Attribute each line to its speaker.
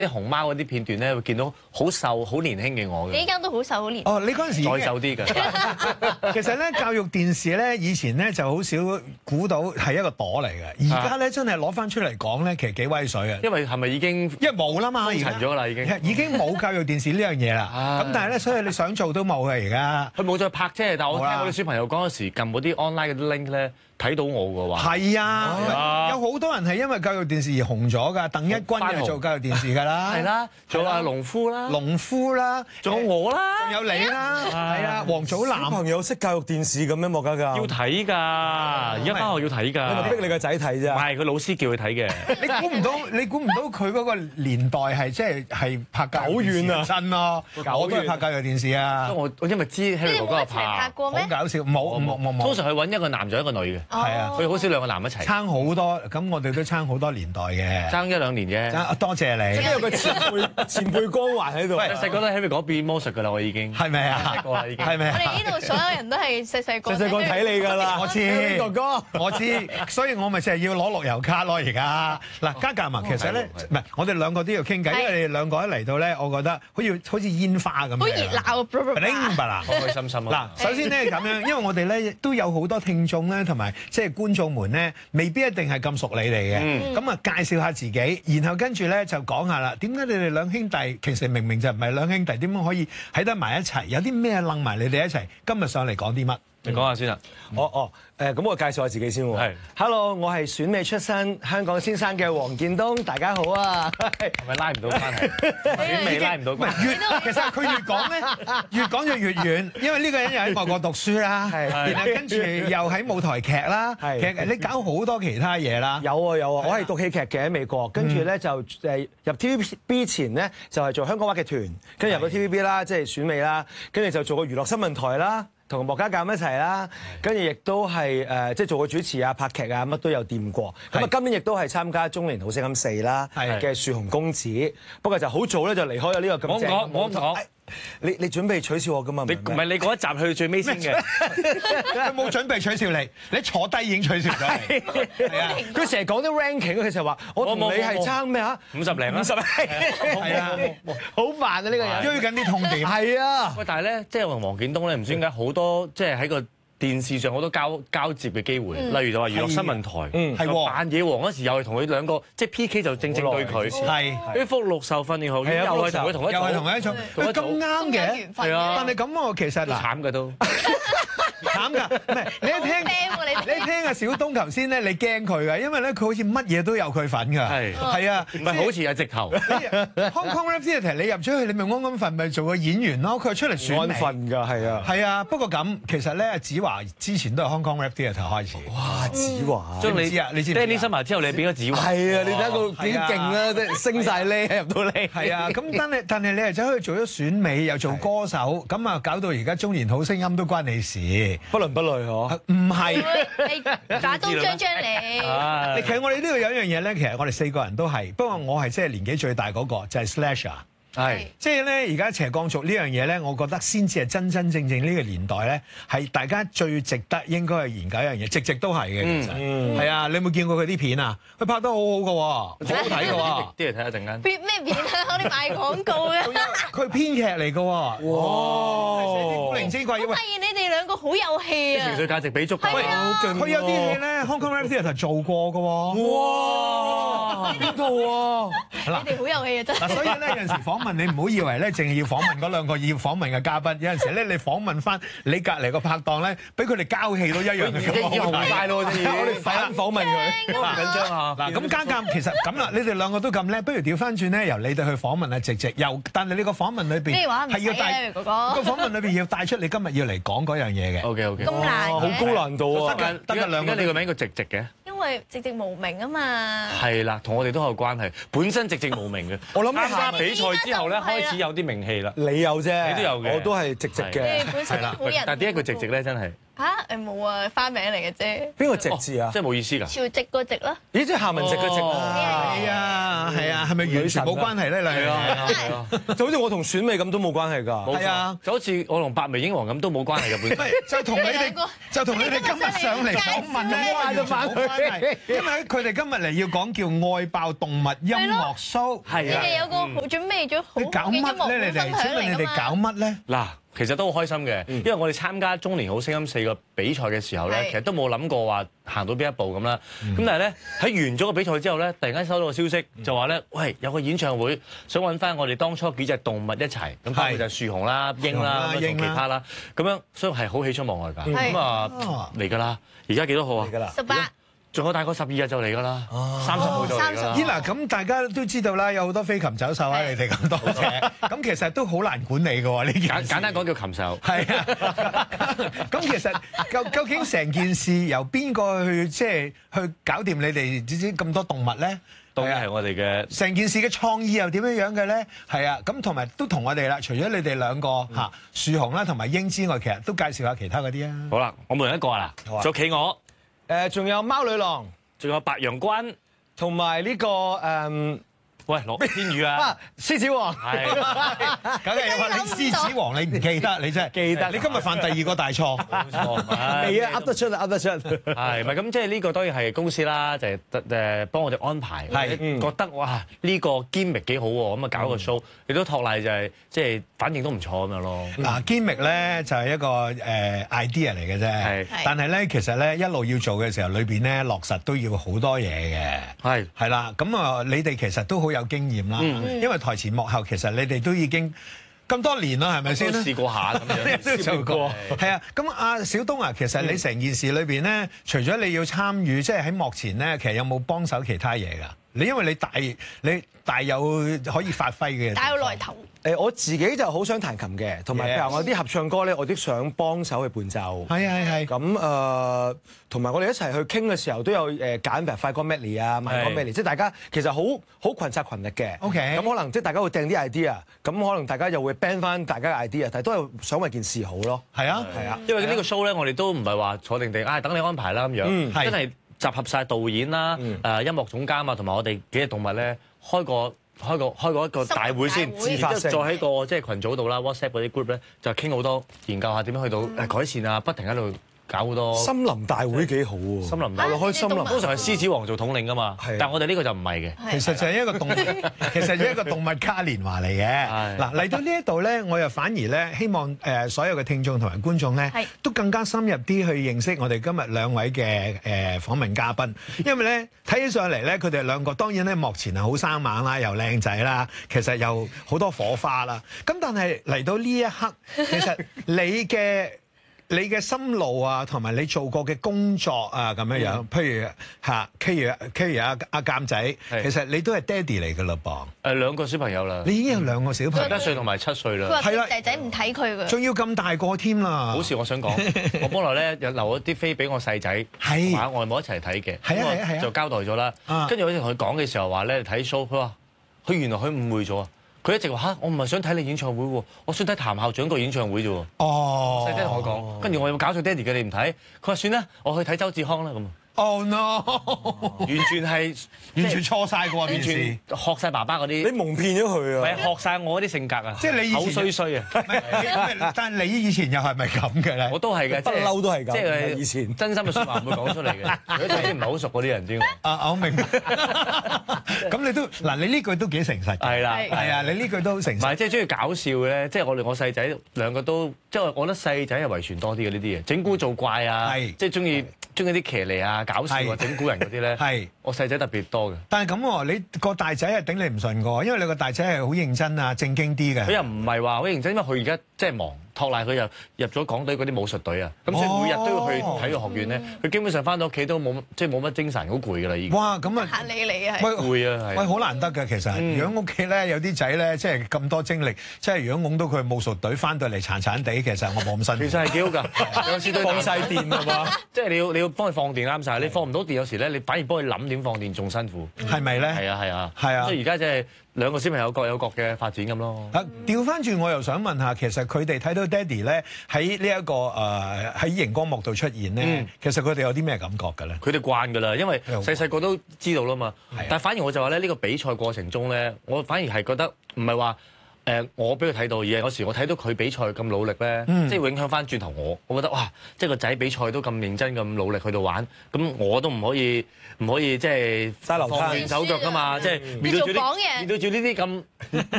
Speaker 1: 啲熊貓嗰啲片段咧，會見到好瘦、好年輕嘅我嘅。
Speaker 2: 你依家都好瘦好年。
Speaker 3: 哦，你嗰陣時
Speaker 1: 再瘦啲㗎。
Speaker 3: 其實咧，教育電視咧，以前咧就好少估到係一個朵嚟嘅，而家咧真係攞翻出嚟講咧，其實幾威水啊！
Speaker 1: 因為係咪已經
Speaker 3: 因為冇啦嘛，
Speaker 1: 封塵咗啦，已經
Speaker 3: 冇教育電視呢樣嘢啦。咁但係咧，所以你想做都冇嘅而家。
Speaker 1: 佢冇再拍啫，但係我聽我啲小朋友嗰陣時撳嗰啲 online 嗰啲 link 咧。睇到我嘅話
Speaker 3: 係啊，有好多人係因為教育電視而紅咗㗎。鄧一軍就做教育電視㗎啦，
Speaker 1: 係啦，仲有阿農夫啦，仲有我啦，
Speaker 3: 仲有你啦，係啊，黃祖藍。
Speaker 4: 小朋友識教育電視咁咩？莫家教
Speaker 1: 要睇㗎，而家返學要睇㗎。
Speaker 4: 你咪逼你個仔睇啫？
Speaker 1: 唔係，佢老師叫佢睇嘅。
Speaker 3: 你估唔到佢嗰個年代係即係拍教育電視
Speaker 4: 久遠啊，
Speaker 3: 真咯，我都係拍教育電視啊。
Speaker 1: 我因為知 Harry 哥哥有拍
Speaker 3: 好搞笑，冇。
Speaker 1: 通常係揾一個男仔一個女嘅。
Speaker 3: 係啊，
Speaker 1: 佢好少兩個男一齊。
Speaker 3: 爭好多，咁我哋都爭好多年代嘅。
Speaker 1: 爭1、2年啫。
Speaker 3: 多謝你。
Speaker 4: 因為個前輩光環喺度。
Speaker 1: 喂，細個都 Harry 哥變魔術㗎啦，我已經。
Speaker 3: 係咪啊？
Speaker 1: 細個啦已經。
Speaker 3: 係咪啊？
Speaker 2: 我哋呢度所有人都係細個
Speaker 4: 睇你㗎啦。
Speaker 3: 我知，
Speaker 4: 哥哥，
Speaker 3: 我知，所以我咪成日要攞樂悠卡咯而家。嗱，加夾埋其實咧，唔係我哋兩個都要傾偈，因為你哋兩個一嚟到咧，我覺得好似煙花咁樣。
Speaker 2: 好熱鬧啊！
Speaker 3: 開
Speaker 1: 開心心啊！
Speaker 3: 嗱，首先咧咁樣，因為我哋咧都有好多聽眾咧，同埋即係觀眾們咧，未必一定係咁熟你哋嘅。咁啊，介紹下自己，然後跟住咧就講下啦。點解你哋兩兄弟其實明明就唔係兩兄弟，點樣可以喺得埋一齊？有啲咩楞埋你哋一齊？今日上嚟講啲乜？
Speaker 1: 你講下先啦。
Speaker 4: 咁我介紹下自己先喎。
Speaker 1: 係
Speaker 4: ，Hello，我係選美出身香港先生嘅黃建東，大家好啊。
Speaker 1: 係咪拉唔到關係？選美拉唔到關係。
Speaker 3: 其實佢越講咧，越講就越遠，因為呢個人又喺外國讀書啦，然後跟住又喺舞台劇啦，其實你搞好多其他嘢啦。
Speaker 4: 有啊，我係讀戲劇嘅喺美國，跟住咧就入 TVB 前咧就係做香港話劇團，跟住入到 TVB 啦，即係選美啦，跟住就做個娛樂新聞台啦。同莫家淦一齊啦，跟住亦都係即係做過主持啊、拍劇啊，乜都有掂過。咁啊，今年亦都係參加中年好聲音4啦嘅樹熊公子。不過就好早咧就離開咗呢個咁正。
Speaker 1: 我講。
Speaker 4: 你準備取笑我㗎嘛？
Speaker 1: 你唔係你嗰一集去最尾先嘅，
Speaker 3: 佢冇準備取笑你，你坐低已經取笑咗你。係啊，
Speaker 4: 佢成日講啲 ranking，佢成日話我同你係爭咩嚇
Speaker 1: 50零啦，
Speaker 3: 係啊，
Speaker 4: 好煩啊呢個人，
Speaker 3: 追緊啲痛點。
Speaker 4: 係啊，
Speaker 1: 喂，但係咧，即係黃建東咧，唔知點解好多即係喺個電視上好多交接嘅機會，例如就話娛樂新聞台，
Speaker 3: 係喎，
Speaker 1: 扮嘢王嗰時又係同佢兩個，即係 PK 就正對佢，
Speaker 3: 係
Speaker 1: 啲福祿壽訓練學院又係同佢同一組，
Speaker 3: 又係同一組，佢咁啱嘅，
Speaker 1: 係啊，
Speaker 3: 但係咁喎，其實嗱，
Speaker 1: 慘嘅都。
Speaker 3: 慘㗎，唔係你一聽阿小東頭先咧，你驚佢㗎，因為咧佢好似乜嘢都有佢份㗎，係啊，
Speaker 1: 唔係好似係直頭。
Speaker 3: Hong Kong Rap Theatre 你入咗去，你咪安份咪做個演員咯，佢係出嚟選美。
Speaker 4: 安分㗎，係啊。
Speaker 3: 係啊，不過咁其實咧，子華之前都係 Hong Kong Rap Theatre 開始。
Speaker 4: 哇，子華，
Speaker 1: 將你
Speaker 3: 知啊？你知唔知
Speaker 1: ？Danny Summer之後，你變咗子華。
Speaker 4: 係啊，你睇佢幾勁啦，即係升晒呢入到嚟。
Speaker 3: 係啊，咁但係你係走去做咗選美，又做歌手，咁啊搞到而家中年好聲音都關你事，
Speaker 4: 不倫不類嗬？
Speaker 3: 唔係，
Speaker 2: 打刀張你。
Speaker 3: 其實我哋呢度有一樣嘢咧，其實我哋4個人都係，不過我係即係年紀最大嗰個，就係 Slasher。
Speaker 1: 係，
Speaker 3: 即係咧，而家斜槓族呢樣嘢咧，我覺得先至係真真正正呢個年代咧，係大家最值得應該去研究一樣嘢，直直都係嘅，其實係啊！你有冇見過佢啲片啊？佢拍得好好嘅喎，好好睇嘅喎。
Speaker 1: 啲嚟睇下陣間。
Speaker 2: 咩片啊？我哋賣廣告嘅。
Speaker 3: 佢編劇嚟嘅喎。哇！寫啲古靈精怪嘢。
Speaker 2: 我發現你哋兩個好有戲啊！
Speaker 1: 情緒價值俾足。
Speaker 2: 係啊！
Speaker 3: 佢有啲戲咧，Hong Kong Rap Theatre 做過嘅喎。
Speaker 4: 哇！邊套啊？
Speaker 2: 你哋好有戲啊！真係。
Speaker 3: 嗱，所以咧有陣時訪問你唔好以為咧，淨係要訪問嗰兩個要訪問嘅嘉賓，有陣時咧你訪問翻你隔離個拍檔咧，俾佢哋交戲都一樣嘅。
Speaker 1: 已經紅曬咯，真係。
Speaker 3: 我哋反訪問佢，
Speaker 1: 唔緊張啊！
Speaker 3: 嗱，咁加減其實咁啦，你哋兩個都咁叻，不如調翻轉咧，由你哋去訪問啊，直直但係你個訪問裏邊係要帶個訪問裏邊要帶出你今日要嚟講嗰樣嘢嘅。
Speaker 1: OK。
Speaker 2: 咁難嘅。
Speaker 4: 好高難度啊！
Speaker 3: 得兩個。
Speaker 1: 點解你個名叫直直嘅？
Speaker 2: 因為寂寂無名啊嘛。
Speaker 1: 係啦，同我哋都有關係。本身寂寂無名嘅，
Speaker 4: 我諗
Speaker 1: 參加比賽之後咧，開始有啲名氣啦。
Speaker 4: 你有啫，
Speaker 1: 你都有嘅，
Speaker 4: 我都係直直嘅。
Speaker 2: 本身好人。
Speaker 1: 但係點解佢直直咧？真係
Speaker 2: 嚇冇啊，花名嚟嘅啫。
Speaker 4: 邊個直字啊？
Speaker 1: 即係冇意思㗎。
Speaker 2: 潮籍個籍啦。
Speaker 4: 咦，即係夏文汐嘅直啊？
Speaker 3: 係啊係啊，係咪完全冇關係咧？兩樣嘢
Speaker 4: 就好似我同選美咁都冇關係㗎。
Speaker 3: 係啊，
Speaker 1: 就好似我同白眉英皇咁都冇關係嘅本身。
Speaker 3: 就同你哋今日上嚟訪問咧，完全冇關係。因為佢哋今日嚟要講叫愛爆動物音樂 show。
Speaker 2: 你哋有個好準備咗好
Speaker 3: 搞
Speaker 2: 嘅音樂
Speaker 3: 乜咧？你哋請問你哋搞乜咧？
Speaker 1: 嗱，其實都好開心嘅，因為我哋參加中年好聲音4個比賽嘅時候咧，
Speaker 2: 係
Speaker 1: 其實都冇諗過話行到邊一步咁啦。咁但係咧喺完咗個比賽之後咧，突然間收到個消息，就話咧，喂，有個演唱會想揾翻我哋當初幾隻動物一齊，咁包括就係樹熊啦、鷹啦、同其他啦，咁樣所以係好喜出望外㗎。
Speaker 2: 係
Speaker 1: 咁啊嚟㗎啦，而家幾多號啊？
Speaker 4: 嚟㗎啦。
Speaker 2: 18。
Speaker 1: 仲有大概12日就嚟㗎啦，30號就嚟㗎啦。
Speaker 3: 咦嗱，咁大家都知道啦，有好多飛禽走獸啊，你哋咁多隻，咁其實都好難管理嘅喎呢件事。
Speaker 1: 簡單講叫禽獸。
Speaker 3: 係啊，咁其實究竟成件事由邊個去即係去搞掂你哋咁多動物咧？
Speaker 1: 當然係我哋嘅。
Speaker 3: 成件事嘅創意又點樣樣嘅咧？係啊，咁同埋都同我哋啦，除咗你哋兩個嚇樹熊啦同埋鷹之外，其實都介紹下其他嗰啲啊。
Speaker 1: 好啦，我每人一個啦，
Speaker 4: 好啊
Speaker 1: 仲有企鵝，
Speaker 4: 仲有貓女郎，
Speaker 1: 仲有白羊關，
Speaker 4: 同埋呢個
Speaker 1: 喂，落天宇啊，
Speaker 4: 獅子王。
Speaker 1: 係。
Speaker 3: 梗係話你獅子王你唔記得，你真係
Speaker 4: 記得
Speaker 3: 你今日犯第2個大錯。
Speaker 1: 冇錯，
Speaker 4: 未啊，噏得出啊，噏得出。
Speaker 1: 係咪咁？即係呢個當然係公司啦，就係幫我哋安排，覺得哇呢個 gimmick 幾好喎，咁啊搞個 show，亦都托賴就係即係反應都唔錯咁樣咯。
Speaker 3: 嗱，gimmick 咧就係一個idea 嚟嘅啫
Speaker 1: 係，
Speaker 3: 但係咧其實咧一路要做嘅時候，裏邊咧落實都要好多嘢嘅。
Speaker 1: 係
Speaker 3: 係啦，咁啊你哋其實都好有經驗啦，因為台前幕後其實你哋都已經咁多年啦，係咪先？
Speaker 1: 都試過下咁樣，
Speaker 3: 都做過，係啊。咁阿小東啊，其實你成件事裏邊咧，除咗你要參與，即係喺幕前咧，其實有冇幫手其他嘢㗎？你因為你大有可以發揮嘅，
Speaker 2: 大有來頭。
Speaker 4: 我自己就好想彈琴嘅，同埋譬如我啲合唱歌咧，我都想幫手去伴奏。
Speaker 3: 係。
Speaker 4: 咁同埋我哋一齊去傾嘅時候，都有揀譬如快歌 medley 啊、慢歌 medley，即係大家其實好群策群力嘅。
Speaker 3: OK。
Speaker 4: 咁可能即係大家會掟啲 idea，咁可能大家又會 band 翻大家嘅 idea，但係都係想為件事好咯。
Speaker 3: 係啊。
Speaker 1: 因為呢個 show 咧，我哋都唔係話坐定定，等你安排啦咁樣，真係集合晒導演啦、音樂總監啊，同埋我哋幾隻動物咧，開過一個大會先，
Speaker 2: 自
Speaker 1: 然之後再喺個即係群組度啦、WhatsApp 嗰啲 group 咧，就傾好多研究下點樣去到改善啊，不停喺度搞好多。
Speaker 4: 森林大會幾好喎！
Speaker 1: 森林大會
Speaker 4: 開森林，
Speaker 1: 通常係獅子王做統領㗎嘛，但係我哋呢個就唔係嘅。
Speaker 3: 其實就係一個動物，其實係一個動物嘉年華嚟嘅。嗱，嚟到呢一度咧，我又反而咧希望所有嘅聽眾同埋觀眾咧，都更加深入啲去認識我哋今日兩位嘅訪問嘉賓，因為咧睇起上嚟咧，佢哋兩個當然咧幕前係好生猛啦，又靚仔啦，其實又好多火花啦。咁但係嚟到呢一刻，其實你嘅心路啊，同埋你做過嘅工作啊，咁樣樣，譬如阿監仔，其實你都係爹哋嚟㗎啦噃。
Speaker 1: 2個小朋友啦，
Speaker 3: 你已經有2個小朋友
Speaker 1: ，11歲同埋7歲啦。
Speaker 2: 佢話仔仔唔睇佢㗎，
Speaker 3: 仲要咁大個添啦。
Speaker 1: 好事我想講，我幫來咧有留咗啲飛俾我細仔同埋外母一齊睇嘅，咁就交代咗啦。跟住我同佢講嘅時候話咧睇 show，佢話佢原來佢誤會咗啊。佢一直話我唔係想睇你演唱會喎，我想睇譚校長個演唱會啫喎。
Speaker 3: 哦，
Speaker 1: 細仔同我講，跟住我有冇搞錯爹哋嘅你唔睇？佢話算啦，我去睇周志康啦咁。
Speaker 3: Oh no！
Speaker 1: 完全
Speaker 3: 錯晒啩，
Speaker 1: 完全學晒爸爸嗰啲。
Speaker 4: 你蒙騙咗佢啊！
Speaker 1: 唔係學晒我嗰啲性格啊！
Speaker 3: 即係你以前
Speaker 1: 口衰啊！
Speaker 3: 但係你以前又係咪咁嘅咧？
Speaker 1: 我都係嘅，
Speaker 4: 不嬲都係咁。
Speaker 1: 即係
Speaker 4: 以前
Speaker 1: 真心嘅説話唔會講出嚟嘅。如果啲唔係好熟嗰啲人之外，
Speaker 3: 我明白。咁你都嗱，你呢句都幾誠實嘅。
Speaker 1: 係啦，
Speaker 3: 係啊，你呢句都好誠實。
Speaker 1: 唔係即係中意搞笑嘅咧，即係我細仔兩個都，即係我覺得細仔係遺傳多啲嘅呢啲嘢，整蠱做怪啊，即係中意啲騎呢啊、搞笑啊、整蠱人嗰啲咧。係我細仔特別多嘅。但係咁喎，你個大仔係頂你唔順嘅，因為你個大仔係好認真啊、正經啲嘅。佢又唔係話好認真，因為佢而家即係忙。托賴佢又入咗港隊嗰啲武術隊啊，咁所以每日都要去體育學院咧。佢基本上翻到屋企都冇乜精神，好攰㗎啦已經。哇！咁啊
Speaker 2: 嚇你啊，
Speaker 3: 係
Speaker 1: 攰啊，係。
Speaker 3: 喂，好難得㗎其實。如果屋企咧有啲仔咧，即係咁多精力，即係如果擁到佢武術隊翻到嚟殘殘地，其實我冇咁辛苦。
Speaker 1: 其實係幾好㗎，有時都
Speaker 4: 放晒電係嘛？
Speaker 1: 即係你要幫佢放電啱晒，你放唔到電有時咧，你反而幫佢諗點放電仲辛苦。
Speaker 3: 係咪咧？
Speaker 1: 係啊係啊。
Speaker 3: 係啊。
Speaker 1: 所以而家即係兩個小朋友各有各嘅發展咁咯。
Speaker 3: 調翻轉，我又想問下，其實佢哋睇到爹哋咧喺呢一個喺熒光幕度出現咧，其實佢哋有啲咩感覺嘅咧？
Speaker 1: 佢哋慣㗎啦，因為細個都知道啦嘛。但係反而我就話咧，呢個比賽過程中咧，我反而係覺得唔係話我俾佢睇到，而係有時我睇到佢比賽咁努力咧，即係影響翻轉頭我覺得哇，即係個仔比賽都咁認真咁努力去到玩，咁我都唔可以即係
Speaker 4: 沙流
Speaker 1: 放軟手腳㗎嘛，即係面對住呢啲咁